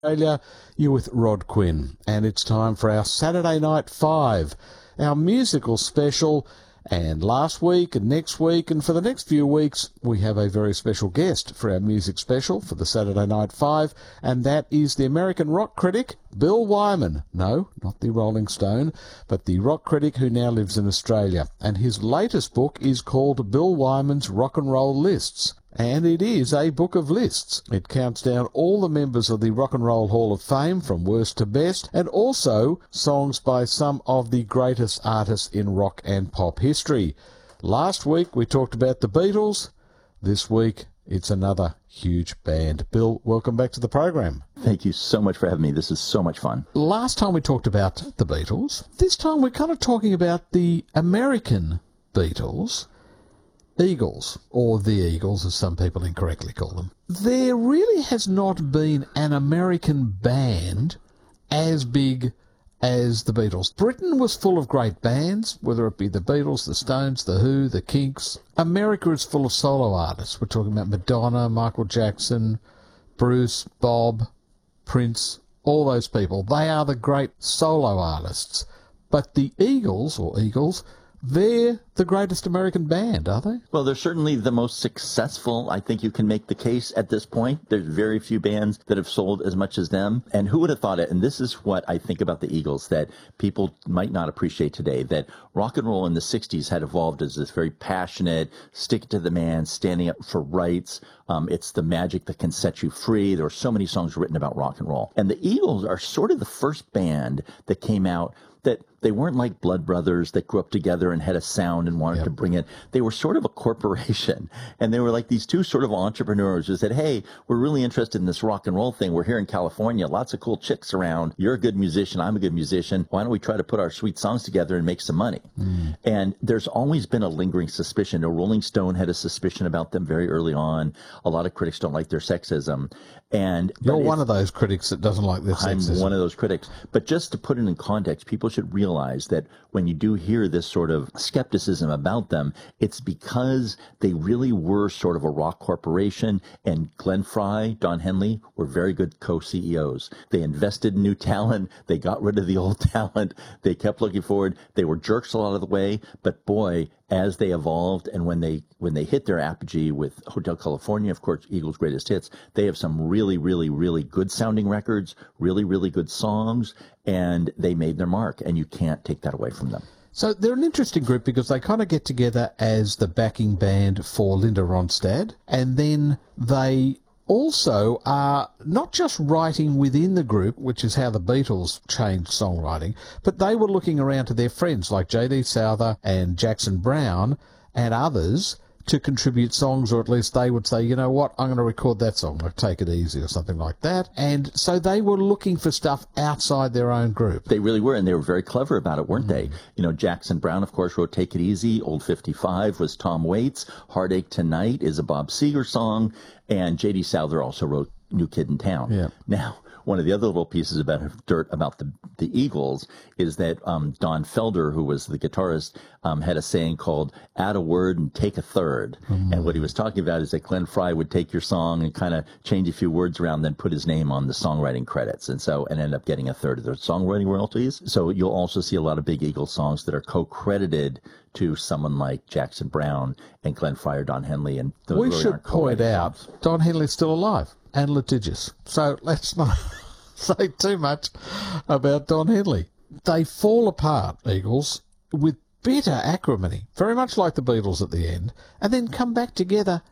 Australia, you're with Rod Quinn, and it's time for our Saturday Night 5, our musical special. And last week and next week and for the next few weeks, we have a very special guest for our music special for the Saturday Night 5, and that is the American rock critic, Bill Wyman. No, not the Rolling Stone, but the rock critic who now lives in Australia. And his latest book is called Bill Wyman's Rock and Roll Lists. And it is a book of lists. It counts down all the members of the Rock and Roll Hall of Fame from worst to best, and also songs by some of the greatest artists in rock and pop history. Last week we talked about the Beatles. This week it's another huge band. Bill, welcome back to the program. Thank you so much for having me. This is so much fun. Last time we talked about the Beatles. This time we're kind of talking about the American Beatles. Eagles, or the Eagles as some people incorrectly call them. There really has not been an American band as big as the Beatles. Britain was full of great bands, whether it be the Beatles, the Stones, the Who, the Kinks. America is full of solo artists. We're talking about Madonna, Michael Jackson, Bruce, Bob, Prince, all those people. They are the great solo artists. But the Eagles, they're the greatest American band, are they? Well, they're certainly the most successful. I think you can make the case at this point. There's very few bands that have sold as much as them. And who would have thought it? And this is what I think about the Eagles that people might not appreciate today, that rock and roll in the 60s had evolved as this very passionate, stick to the man, standing up for rights. It's the magic that can set you free. There were so many songs written about rock and roll. And the Eagles are sort of the first band that came out that they weren't like Blood Brothers that grew up together and had a sound and wanted to bring it. They were sort of a corporation, and they were like these two sort of entrepreneurs who said, hey, we're really interested in this rock and roll thing. We're here in California, lots of cool chicks around. You're a good musician. I'm a good musician. Why don't we try to put our sweet songs together and make some money? And there's always been a lingering suspicion. Rolling Stone had a suspicion about them very early on. A lot of critics don't like their sexism. And you're one of those critics that doesn't like their sexism. I'm one of those critics. But just to put it in context, people should realize that when you do hear this sort of skepticism about them, it's because they really were sort of a rock corporation, and Glenn Frey, Don Henley were very good co-CEOs. They invested in new talent. They got rid of the old talent. They kept looking forward. They were jerks a lot of the way, but boy, as they evolved and when they hit their apogee with Hotel California, of course, Eagles' greatest hits, they have some really, really, really good sounding records, really, really good songs, and they made their mark, and you can't take that away from them. So they're an interesting group because they kind of get together as the backing band for Linda Ronstadt, and then they also are not just writing within the group, which is how the Beatles changed songwriting, but they were looking around to their friends like J.D. Souther and Jackson Browne and others to contribute songs, or at least they would say, you know what, I'm going to record that song, like Take It Easy or something like that. And so they were looking for stuff outside their own group. They really were, and they were very clever about it, weren't they? You know, Jackson Browne, of course, wrote Take It Easy. Old 55 was Tom Waits. Heartache Tonight is a Bob Seger song. And J.D. Souther also wrote New Kid in Town. Yeah. Now, one of the other little pieces about dirt about the Eagles is that Don Felder, who was the guitarist, had a saying called "add a word and take a third." And what he was talking about is that Glenn Frey would take your song and kind of change a few words around, then put his name on the songwriting credits, and end up getting a third of the songwriting royalties. So you'll also see a lot of big Eagles songs that are co-credited to someone like Jackson Browne and Glenn Frey or Don Henley. And those we really should point out Don Henley's still alive and litigious. So let's not say too much about Don Henley. They fall apart, Eagles, with bitter acrimony, very much like the Beatles at the end, and then come back together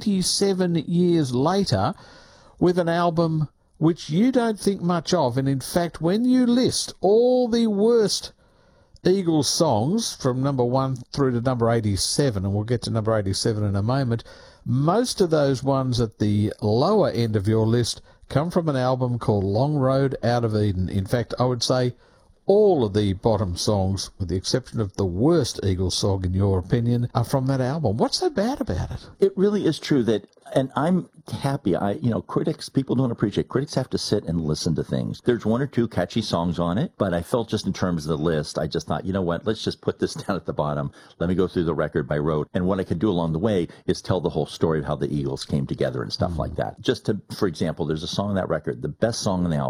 27 years later with an album which you don't think much of. And in fact, when you list all the worst Eagles songs from number 1 through to number 87, and we'll get to number 87 in a moment, most of those ones at the lower end of your list come from an album called Long Road Out of Eden. In fact, I would say all of the bottom songs, with the exception of the worst Eagles song, in your opinion, are from that album. What's so bad about it? It really is true that, and I'm happy. People don't appreciate. Critics have to sit and listen to things. There's one or two catchy songs on it, but I felt just in terms of the list, I just thought, you know what, let's just put this down at the bottom. Let me go through the record by rote. And what I could do along the way is tell the whole story of how the Eagles came together and stuff like that. For example, there's a song on that record, the best song on the album,